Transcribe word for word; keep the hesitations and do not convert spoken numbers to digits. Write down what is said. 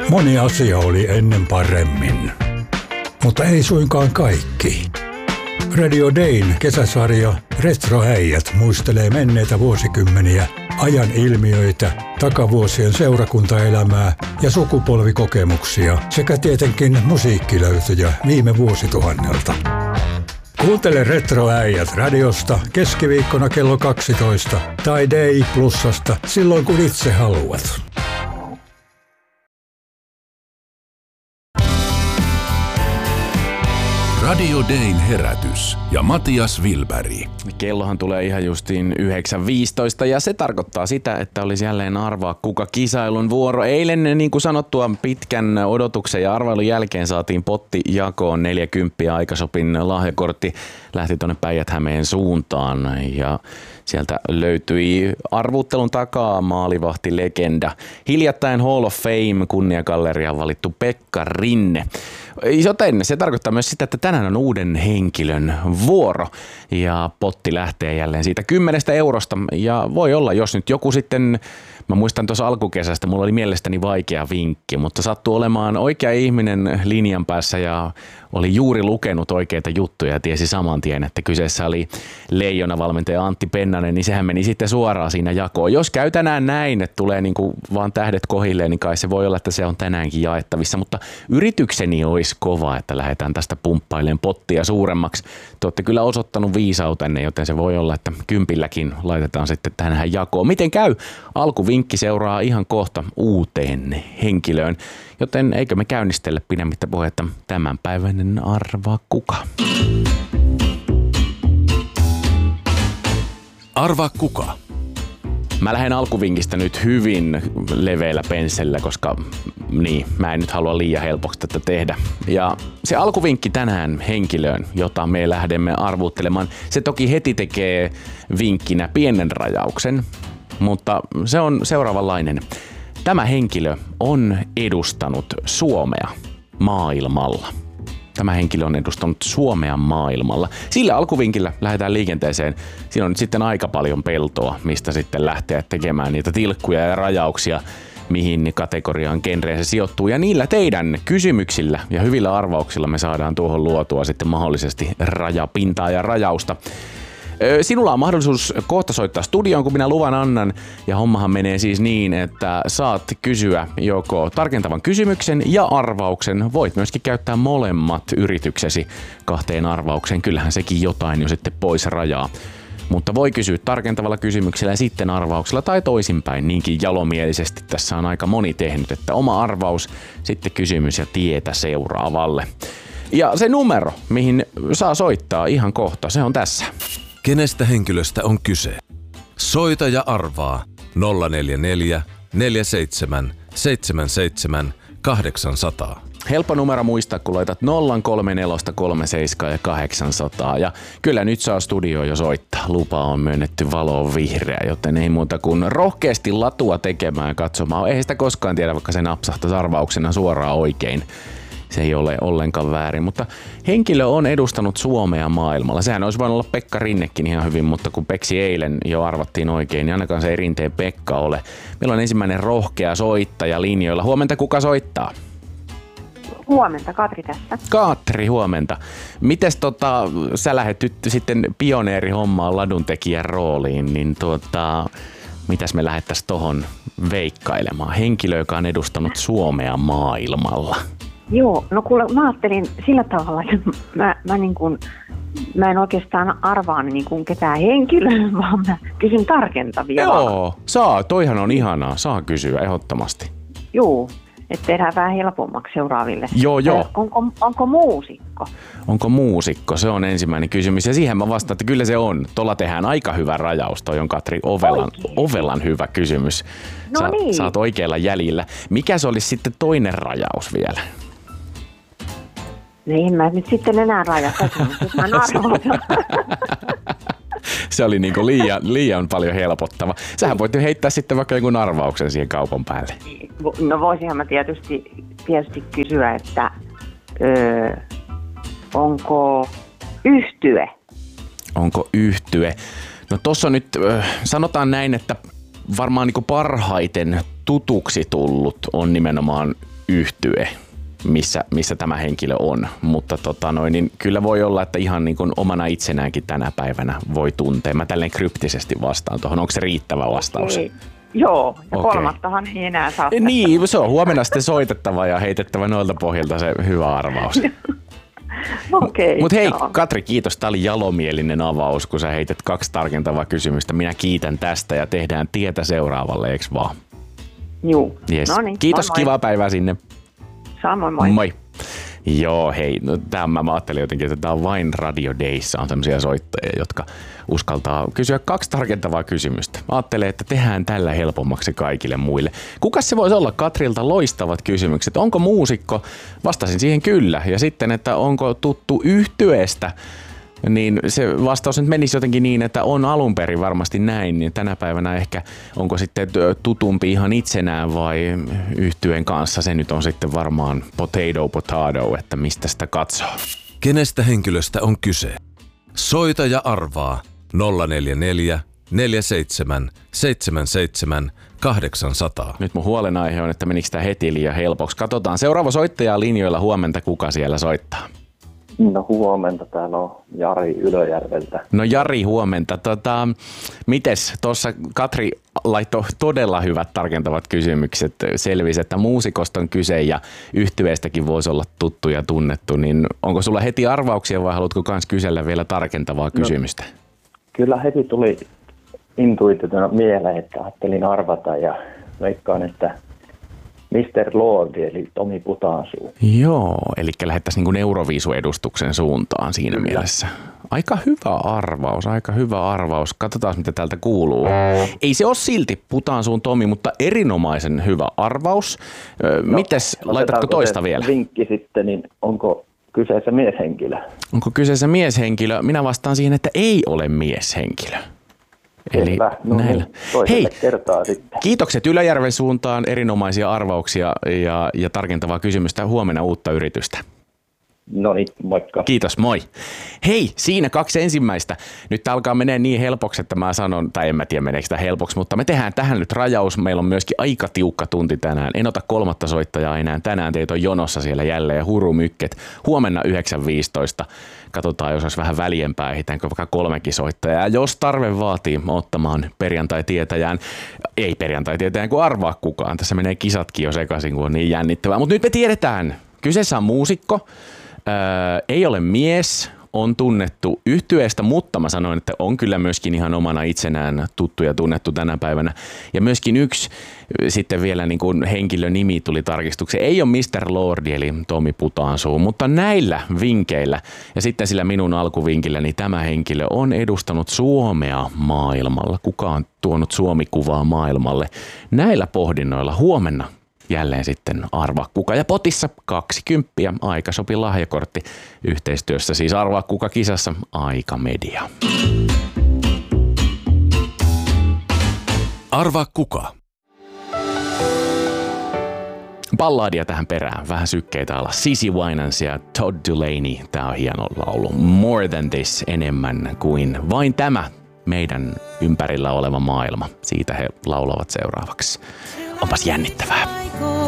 Moni asia oli ennen paremmin, mutta ei suinkaan kaikki. Radio Dayn kesäsarja Retroäijät muistelee menneitä vuosikymmeniä, ajan ilmiöitä, takavuosien seurakuntaelämää ja sukupolvikokemuksia sekä tietenkin musiikkilöytöjä viime vuosituhannelta. Kuuntele Retroäijät radiosta keskiviikkona kello kaksitoista tai Day Plusasta silloin kun itse haluat. Radio Dayn herätys ja Matias Wilberg. Kellohan tulee ihan justiin yhdeksän viisitoista ja se tarkoittaa sitä, että olisi jälleen arvaa kuka kisailun vuoro. Eilen niin kuin sanottua pitkän odotuksen ja arvailun jälkeen saatiin potti jakoon neljäkymppiä Aikasopin lahjakortti. Lähti tuonne Päijät-Hämeen suuntaan ja sieltä löytyi arvuuttelun takaa maalivahtilegenda. Hiljattain Hall of Fame kunniagalleriaan valittu Pekka Rinne. Joten se tarkoittaa myös sitä, että tänään on uuden henkilön vuoro ja potti lähtee jälleen siitä kymmenestä eurosta ja voi olla, jos nyt joku sitten, mä muistan tuossa alkukesästä, mulla oli mielestäni vaikea vinkki, mutta sattuu olemaan oikea ihminen linjan päässä ja oli juuri lukenut oikeita juttuja ja tiesi saman tien, että kyseessä oli Leijona-valmentaja Antti Pennanen, niin sehän meni sitten suoraan siinä jakoon. Jos käy tänään näin, että tulee niinku vaan tähdet kohilleen, niin kai se voi olla, että se on tänäänkin jaettavissa, mutta yritykseni olisi kova, että lähdetään tästä pumppailemaan pottia suuremmaksi. Te olette kyllä osoittanut viisautenne, joten se voi olla, että kympilläkin laitetaan sitten tänään jakoon. Miten käy? Alkuvinkki seuraa ihan kohta uuteen henkilöön, joten eikö me käynnistelle pidemmittä puhetta tämänpäiväinen Arvaa kuka? Arvaa kuka? Mä lähden alkuvinkistä nyt hyvin leveällä pensselillä, koska niin, mä en nyt halua liian helpoksi tätä tehdä. Ja se alkuvinkki tänään henkilöön, jota me lähdemme arvuuttelemaan, se toki heti tekee vinkkinä pienen rajauksen, mutta se on seuraavanlainen. Tämä henkilö on edustanut Suomea maailmalla. Tämä henkilö on edustanut Suomea maailmalla. Sillä alkuvinkillä lähdetään liikenteeseen. Siinä on nyt sitten aika paljon peltoa, mistä sitten lähteä tekemään niitä tilkkuja ja rajauksia, mihin kategoriaan genreen se sijoittuu. Ja niillä teidän kysymyksillä ja hyvillä arvauksilla me saadaan tuohon luotua sitten mahdollisesti rajapintaa ja rajausta. Sinulla on mahdollisuus kohta soittaa studioon, kun minä luvan annan. Ja hommahan menee siis niin, että saat kysyä joko tarkentavan kysymyksen ja arvauksen. Voit myöskin käyttää molemmat yrityksesi kahteen arvaukseen. Kyllähän sekin jotain jo sitten pois rajaa. Mutta voi kysyä tarkentavalla kysymyksellä ja sitten arvauksella tai toisinpäin. Niinkin jalomielisesti tässä on aika moni tehnyt, että oma arvaus, sitten kysymys ja tietä seuraavalle. Ja se numero, mihin saa soittaa ihan kohta, se on tässä. Kenestä henkilöstä on kyse? Soita ja arvaa nolla neljä neljä, neljä seitsemän, seitsemän seitsemän, kahdeksan nolla nolla. Helppo numero muistaa, kun laitat nolla kolme neljä kolme seitsemän ja kahdeksan nolla nolla. Ja kyllä nyt saa studioon jo soittaa. Lupa on myönnetty, valo on vihreä, joten ei muuta kuin rohkeasti latua tekemään ja katsomaan. Ei sitä koskaan tiedä, vaikka se napsahtaisi arvauksena suoraan oikein. Se ei ole ollenkaan väärin, mutta henkilö on edustanut Suomea maailmalla. Sehän olisi voinut olla Pekka Rinnekin ihan hyvin, mutta kun Peksi eilen jo arvattiin oikein, niin ainakaan se ei Rinteen Pekka ole. Meillä on ensimmäinen rohkea soittaja linjoilla. Huomenta, kuka soittaa? Huomenta, Katri tässä. Katri, huomenta. Mites tota, sä lähdet nyt sitten pioneerihommaan laduntekijän rooliin, niin tuota, mitäs me lähdettäisiin tohon veikkailemaan? Henkilö, joka on edustanut Suomea maailmalla. Joo, no kuule, mä ajattelin sillä tavalla, että mä, mä, niin kuin, mä en oikeastaan arvaa niin kuin ketään henkilöä, vaan mä kysyn tarkentavia. Joo, vaan. saa, toihan on ihanaa, saa kysyä ehdottomasti. Joo, että tehdään vähän helpommaksi seuraaville. Joo, joo. Onko, onko muusikko? Onko muusikko? Se on ensimmäinen kysymys ja siihen mä vastaan, että kyllä se on. Tuolla tehdään aika hyvä rajaus, toi on Katri Ovelan, Ovelan hyvä kysymys. No Sä, niin. Sä oot oikealla jäljellä. Mikä se olisi sitten toinen rajaus vielä? No en mä nyt sitten enää rajata, jos mä arvoin. Se oli niinku liian, liian paljon helpottava. Sähän voit heittää sitten vaikka jonkun arvauksen siihen kaupan päälle. No voisinhan mä tietysti, tietysti kysyä, että öö, onko yhtye? Onko yhtye? No tossa nyt äh, sanotaan näin, että varmaan niinku parhaiten tutuksi tullut on nimenomaan yhtye, missä, missä tämä henkilö on. Mutta tota noin, niin kyllä voi olla, että ihan niin kuin omana itsenäänkin tänä päivänä voi tuntea. Mä tälleen kryptisesti vastaan tuohon. Onko se riittävä vastaus? Ei. Joo, ja Okei. kolmattahan ei enää saa. Niin, se on huomenna sitten soitettava ja heitettävä noilta pohjalta se hyvä arvaus. Okei. Mutta hei, joo. Katri, kiitos. Tämä oli jalomielinen avaus, kun sä heitet kaksi tarkentavaa kysymystä. Minä kiitän tästä ja tehdään tietä seuraavalle, eiks vaan? Juu. Yes. No niin, Kiitos, moi moi. kivaa päivää sinne. Samoin, moi. Moi. Joo, hei, no tämä mä ajattelin jotenkin, että tämä on vain Radio Dayssa on sellaisia soittajia, jotka uskaltaa kysyä kaksi tarkentavaa kysymystä. Mä ajattelen, että tehdään tällä helpommaksi kaikille muille. Kukas se voisi olla? Katrilta loistavat kysymykset. Onko muusikko? Vastasin siihen kyllä. Ja sitten, että onko tuttu yhtyeestä? Niin se vastaus nyt menisi jotenkin niin, että on alun perin varmasti näin, niin tänä päivänä ehkä onko sitten tutumpi ihan itsenään vai yhtyeen kanssa, se nyt on sitten varmaan potato potato, että mistä sitä katsoo. Kenestä henkilöstä on kyse? Soita ja arvaa nolla neljä neljä, neljä seitsemän, seitsemän seitsemän, kahdeksan nolla nolla. Nyt mun huolenaihe on, että menikö tämä heti liian helpoksi. Katsotaan seuraava soittaja linjoilla huomenta, kuka siellä soittaa. No huomenta, täällä on Jari Ylöjärveltä. No Jari, huomenta. Tota, mites tuossa Katri laittoi todella hyvät tarkentavat kysymykset. Selvisi, että muusikosta on kyse ja yhtyeestäkin voisi olla tuttu ja tunnettu. Niin onko sulla heti arvauksia vai haluatko myös kysellä vielä tarkentavaa kysymystä? No, kyllä heti tuli intuitiotena mieleen, että ajattelin arvata ja veikkaan, että mister Lordi eli Tomi Putansuu. Joo, eli lähdettäisiin niin kuin Euroviisu-edustuksen suuntaan siinä Kyllä. mielessä. Aika hyvä arvaus, aika hyvä arvaus. Katsotaan, mitä täältä kuuluu. Ei se ole silti Putansuun Tomi, mutta erinomaisen hyvä arvaus. No, Mites, laitatko toista vielä? Vinkki sitten, niin onko kyseessä mieshenkilö? Onko kyseessä mieshenkilö? Minä vastaan siihen, että ei ole mieshenkilö. Eli no, näillä. Hei, kertaa sitten. Kiitokset Ylöjärven suuntaan, erinomaisia arvauksia ja, ja tarkentavaa kysymystä. Huomenna uutta yritystä. No niin, moikka. Kiitos, moi. Hei, siinä kaksi ensimmäistä. Nyt alkaa menee niin helpoksi, että mä sanon, tai en mä tiedä meneekö sitä helpoksi, mutta me tehdään tähän nyt rajaus. Meillä on myöskin aika tiukka tunti tänään. En ota kolmatta soittajaa enää. Tänään teitä on jonossa siellä jälleen hurumykket. Huomenna yhdeksän viisitoista. Katsotaan, jos olisi vähän väljempää, ehditäänkö vaikka kolmekin soittajaa. Jos tarve vaatii ottamaan perjantai-tietäjään, ei perjantai-tietäjään kun arvaa kukaan. Tässä menee kisatkin jo sekaisin, kun on niin jännittävää. Mutta nyt me tiedetään. Kyseessä on muusikko. Öö, ei ole mies, on tunnettu yhtyeestä, mutta mä sanoin, että on kyllä myöskin ihan omana itsenään tuttu ja tunnettu tänä päivänä. Ja myöskin yksi sitten vielä niin kuin henkilönimi tuli tarkistukseen. Ei ole mister Lordi eli Tomi Putansuu, mutta näillä vinkeillä ja sitten sillä minun alkuvinkillä, niin tämä henkilö on edustanut Suomea maailmalla. Kuka on tuonut Suomi-kuvaa maailmalle? Näillä pohdinnoilla huomenna jälleen sitten arvaa kuka. Ja potissa kaksikymppiä Aikasopi lahjakortti yhteistyössä. Siis arvaa kuka kisassa Aika Media. Arvaa kuka. Balladia tähän perään. Vähän sykkeitä alla. Sissy Winans ja Todd Dulaney. Tää on hieno laulu. More than this. Enemmän kuin vain tämä meidän ympärillä oleva maailma. Siitä he laulavat seuraavaksi. Onpas jännittävää.